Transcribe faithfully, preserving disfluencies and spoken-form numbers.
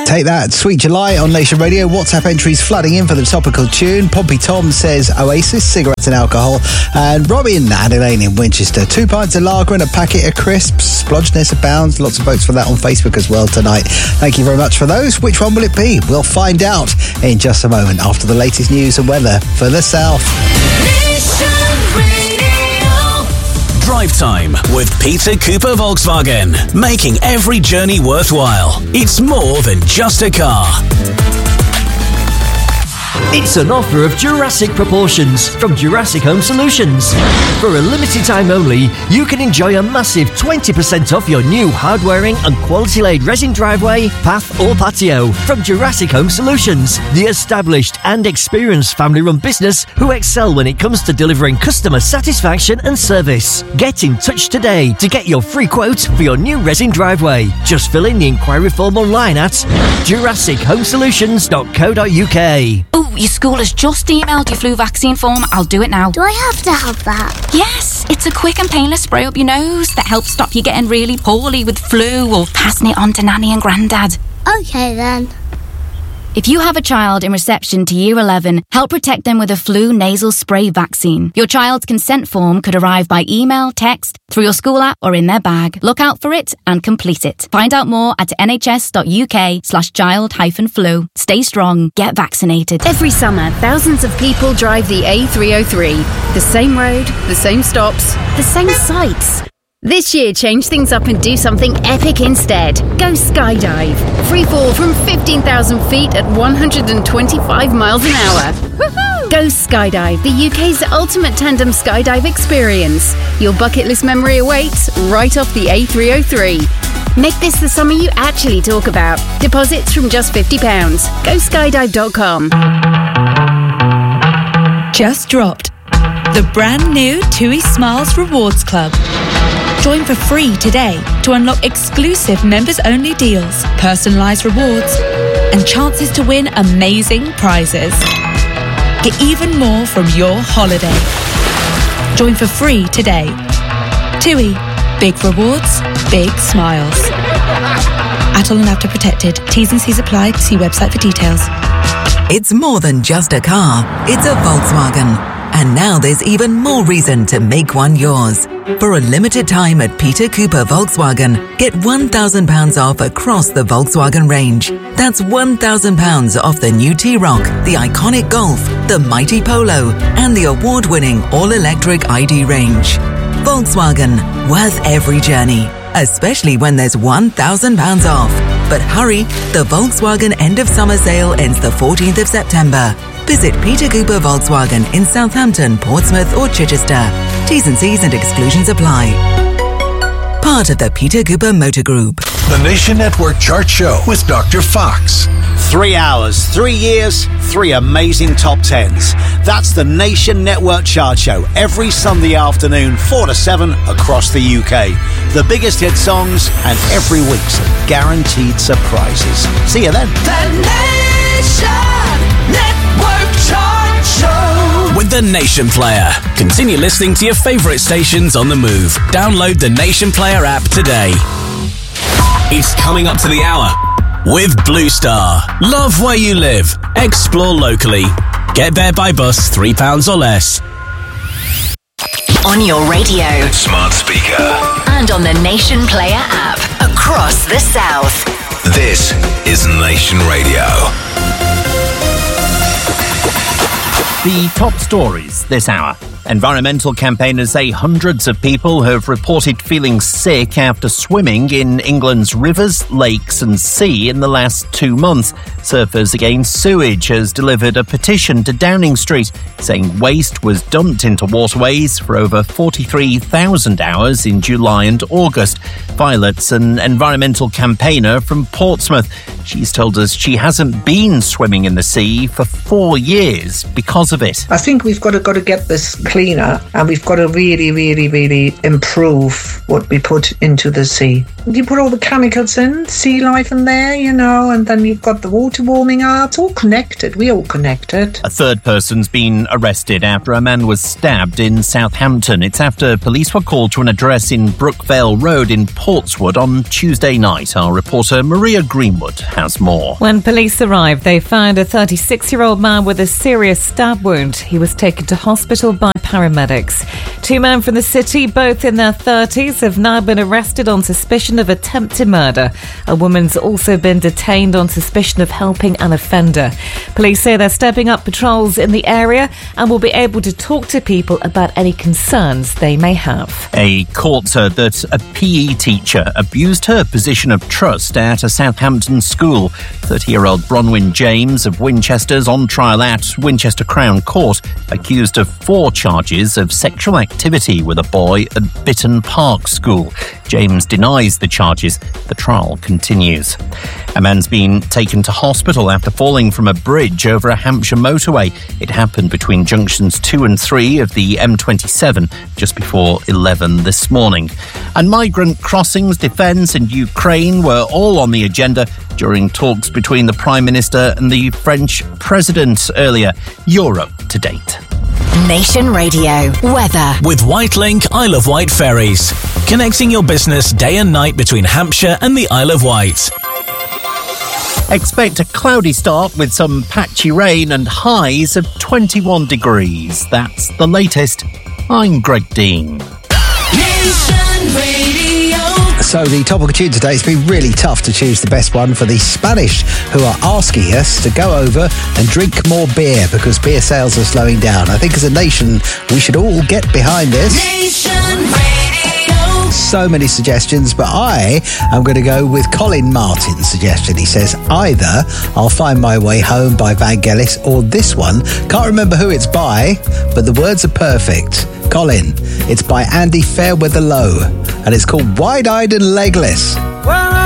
Take that, Sweet July on Nation Radio. WhatsApp entries flooding in for the topical tune. Pompey Tom says Oasis, cigarettes and alcohol. And Robin and Elaine in Winchester, two pints of lager and a packet of crisps. Splodgeness abounds. Lots of votes for that on Facebook as well tonight. Thank you very much for those. Which one will it be? We'll find out in just a moment after the latest news and weather for the South. Drive time with Peter Cooper Volkswagen. Making every journey worthwhile. It's more than just a car. It's an offer of Jurassic proportions from Jurassic Home Solutions. For a limited time only, you can enjoy a massive twenty percent off your new hard-wearing and quality-laid resin driveway, path or patio from Jurassic Home Solutions, the established and experienced family-run business who excel when it comes to delivering customer satisfaction and service. Get in touch today to get your free quote for your new resin driveway. Just fill in the inquiry form online at jurassic home solutions dot co dot uk. Oh, your school has just emailed your flu vaccine form. I'll do it now. Do I have to have that? Yes, it's a quick and painless spray up your nose that helps stop you getting really poorly with flu or passing it on to Nanny and Grandad. Okay then. If you have a child in reception to Year eleven, help protect them with a flu nasal spray vaccine. Your child's consent form could arrive by email, text, through your school app or in their bag. Look out for it and complete it. Find out more at nhs.uk slash child hyphen flu. Stay strong. Get vaccinated. Every summer, thousands of people drive the A three oh three. The same road, the same stops, the same sights. This year, change things up and do something epic instead. Go skydive. Free fall from fifteen thousand feet at one hundred twenty-five miles an hour. Woohoo! Go skydive, the U K's ultimate tandem skydive experience. Your bucket list memory awaits right off the A three oh three. Make this the summer you actually talk about. Deposits from just fifty pounds. Go skydive dot com. Just dropped. The brand new TUI Smiles Rewards Club. Join for free today to unlock exclusive members-only deals, personalised rewards, and chances to win amazing prizes. Get even more from your holiday. Join for free today. TUI. Big rewards, big smiles. Atoll and Avta protected. T's and C's apply. See website for details. It's more than just a car. It's a Volkswagen. And now there's even more reason to make one yours. For a limited time at Peter Cooper Volkswagen, get one thousand pounds off across the Volkswagen range. That's one thousand pounds off the new T-Roc, the iconic Golf, the mighty Polo, and the award-winning all-electric I D range. Volkswagen, worth every journey, especially when there's one thousand pounds off. But hurry, the Volkswagen end of summer sale ends the fourteenth of September. Visit Peter Cooper Volkswagen in Southampton, Portsmouth or Chichester. T's and C's and exclusions apply. Part of the Peter Cooper Motor Group. The Nation Network Chart Show with Doctor Fox. Three hours, three years, three amazing top tens. That's the Nation Network Chart Show every Sunday afternoon, four to seven across the U K. The biggest hit songs and every week some guaranteed surprises. See you then. The Nation Network Chart Show with the Nation Player. Continue listening to your favourite stations on the move. Download the Nation Player app today. It's coming up to the hour with Blue Star. Love where you live. Explore locally. Get there by bus, three pounds or less. On your radio, smart speaker, and on the Nation Player app across the South. This is Nation Radio. The top stories this hour. Environmental campaigners say hundreds of people have reported feeling sick after swimming in England's rivers, lakes and sea in the last two months. Surfers Against Sewage has delivered a petition to Downing Street saying waste was dumped into waterways for over forty-three thousand hours in July and August. Violet's an environmental campaigner from Portsmouth. She's told us she hasn't been swimming in the sea for four years because of it. I think we've got to, got to get this cleaner, and we've got to really, really, really improve what we put into the sea. You put all the chemicals in, sea life in there, you know, and then you've got the water warming up. It's all connected. We're all connected. A third person's been arrested after a man was stabbed in Southampton. It's after police were called to an address in Brookvale Road in Portswood on Tuesday night. Our reporter Maria Greenwood has more. When police arrived, they found a thirty-six-year-old man with a serious stab wound. He was taken to hospital by paramedics. Two men from the city, both in their thirties, have now been arrested on suspicion of attempted murder. A woman's also been detained on suspicion of helping an offender. Police say they're stepping up patrols in the area and will be able to talk to people about any concerns they may have. A court heard that a P E teacher abused her position of trust at a Southampton school. thirty-year-old Bronwyn James of Winchester's on trial at Winchester Crown Court, accused of four charges of sexual activity with a boy at Bitton Park School. James denies the charges. The trial continues. A man's been taken to hospital after falling from a bridge over a Hampshire motorway. It happened between junctions two and three of the M twenty-seven just before eleven this morning. And migrant crossings, defence and Ukraine were all on the agenda during talks between the Prime Minister and the French President earlier. Europe to date. Nation Radio weather with Whitelink Isle of Wight ferries, connecting your business day and night between Hampshire and the Isle of Wight. Expect a cloudy start with some patchy rain and highs of twenty-one degrees. That's the latest. I'm Greg Dean. Nation Radio. So the topical tune today, it's been really tough to choose the best one for the Spanish, who are asking us to go over and drink more beer because beer sales are slowing down. I think as a nation, we should all get behind this. Nation Radio. So many suggestions, but I am going to go with Colin Martin's suggestion. He says, either I'll Find My Way Home by Vangelis or this one. Can't remember who it's by, but the words are perfect. Colin, it's by Andy Fairweather Low, and it's called Wide-Eyed and Legless.